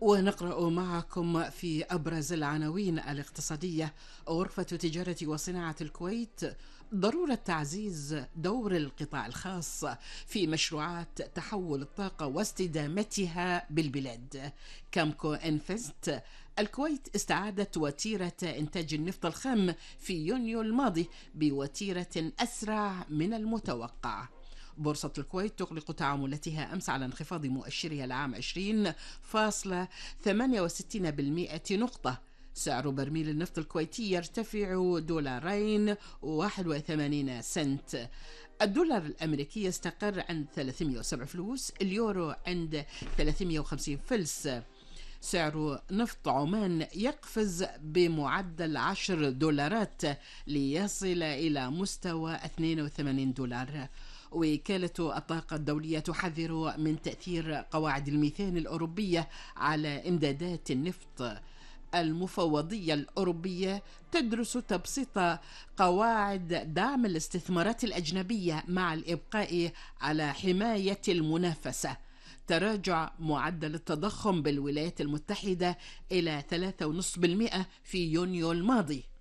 ونقرأ معكم في أبرز العناوين الاقتصادية. غرفة تجارة وصناعة الكويت: ضرورة تعزيز دور القطاع الخاص في مشروعات تحول الطاقة واستدامتها بالبلاد. كامكو انفست: الكويت استعادت وتيرة إنتاج النفط الخام في يونيو الماضي بوتيرة أسرع من المتوقع. بورصة الكويت تغلق تعاملاتها أمس على انخفاض مؤشرها العام 20.68% نقطة. سعر برميل النفط الكويتي يرتفع $2.81. الدولار الأمريكي يستقر عند 307 فلوس، اليورو عند 350 فلس. سعر نفط عمان يقفز بمعدل $10 ليصل إلى مستوى $82. وكالة الطاقة الدولية تحذر من تأثير قواعد الميثان الأوروبية على إمدادات النفط. المفوضية الأوروبية تدرس تبسيط قواعد دعم الاستثمارات الأجنبية مع الإبقاء على حماية المنافسة. تراجع معدل التضخم بالولايات المتحدة إلى 3.5% في يونيو الماضي.